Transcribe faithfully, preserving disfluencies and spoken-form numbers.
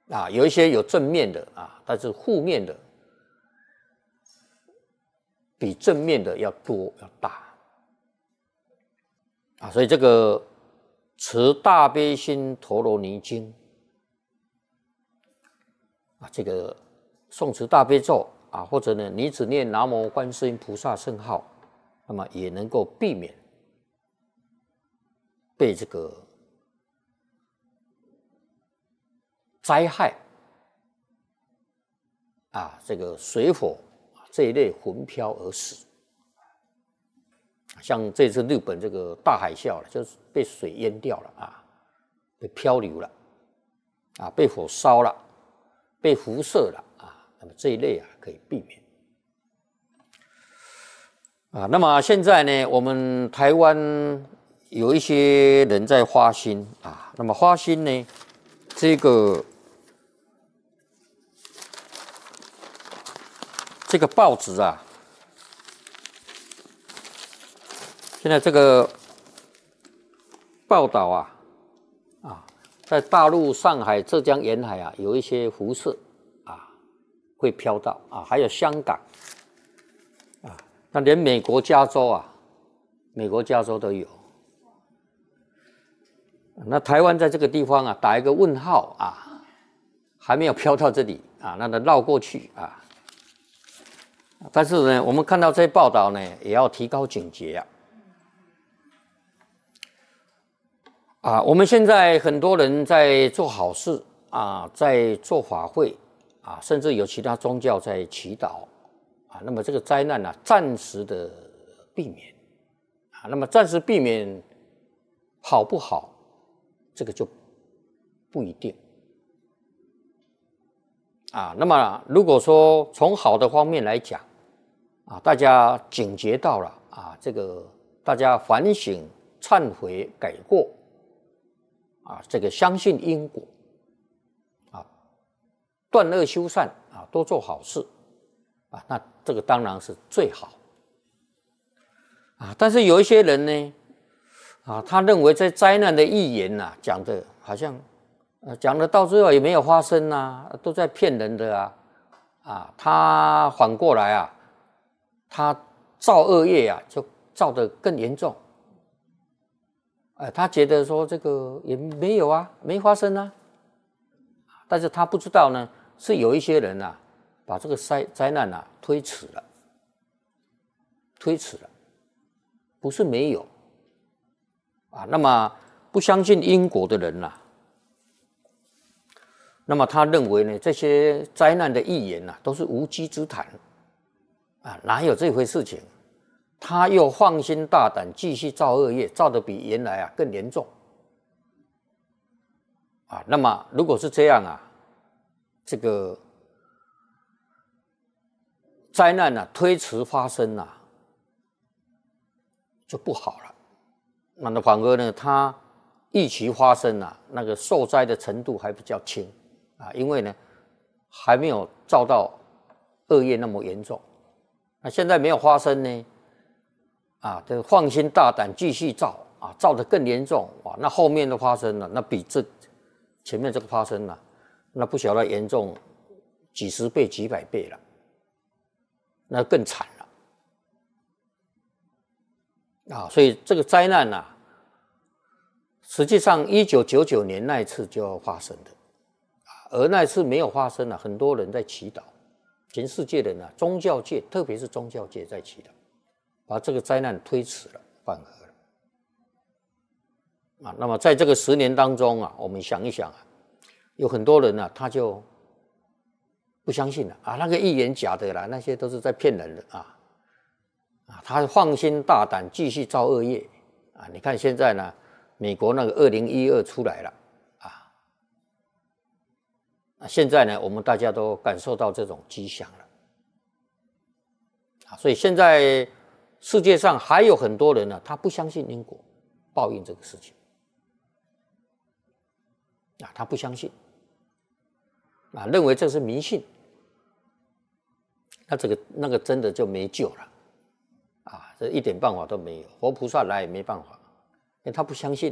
啊，有一些有正面的啊，但是负面的比正面的要多要大啊，所以这个持大悲心陀罗尼经啊，这个诵持大悲咒啊，或者呢，你只念南无观世音菩萨圣号，那么也能够避免被这个灾害啊，这个水火这一类魂飘而死。像这次日本这个大海啸了，就是被水淹掉了啊，被漂流了啊，被火烧了，被辐射了啊，那么这一类啊可以避免啊。那么现在呢，我们台湾有一些人在发心啊，那么发心呢，这个这个报纸啊。现在这个报道啊，啊，在大陆、上海、浙江沿海啊，有一些辐射啊，会飘到啊，还有香港啊，那连美国加州啊，美国加州都有。那台湾在这个地方啊，打一个问号啊，还没有飘到这里啊，那它绕过去啊。但是呢，我们看到这些报道呢，也要提高警觉啊。啊，我们现在很多人在做好事啊，在做法会啊，甚至有其他宗教在祈祷啊。那么这个灾难呢、啊，暂时的避免啊，那么暂时避免好不好，这个就不一定啊。那么如果说从好的方面来讲啊，大家警觉到了啊，这个大家反省、忏悔、改过。啊，这个相信因果，啊，断恶修善啊，多做好事，啊，那这个当然是最好，啊，但是有一些人呢，啊，他认为这灾难的预言呐、啊，讲的好像，呃，讲的到最后也没有发生呐、啊，都在骗人的啊，啊，他反过来啊，他造恶业啊，就造得更严重。呃，他觉得说这个也没有啊，没发生啊，但是他不知道呢，是有一些人啊，把这个灾灾难啊推迟了，推迟了，不是没有啊。那么不相信因果的人呐、啊，那么他认为呢，这些灾难的预言呐、啊，都是无稽之谈啊，哪有这回事情？他又放心大胆继续造恶业，造得比原来啊更严重啊。那么如果是这样啊，这个灾难啊推迟发生啊，就不好了。那么反而呢，他预期发生啊，那个受灾的程度还比较轻啊，因为呢还没有造到恶业那么严重。那现在没有发生呢？啊，这个放心大胆继续造啊，造得更严重哇！那后面的发生了，那比这前面这个发生了，那不晓得严重几十倍、几百倍了，那更惨了啊！所以这个灾难啊，实际上一九九九年那一次就要发生的，而那一次没有发生了，很多人在祈祷，全世界的人啊，宗教界特别是宗教界在祈祷。把这个灾难推迟了，缓和了啊。那么在这个十年当中啊，我们想一想啊，有很多人啊，他就不相信了啊，那个预言假的啦，那些都是在骗人的啊啊，他放心大胆继续造恶业啊。你看现在呢，美国那个二零一二出来了啊，啊，现在呢，我们大家都感受到这种迹象了啊，所以现在。世界上还有很多人呢、啊，他不相信因果报应这个事情啊，他不相信啊，认为这是迷信，那这个那个真的就没救了啊，这一点办法都没有，活菩萨来也没办法，因为他不相信。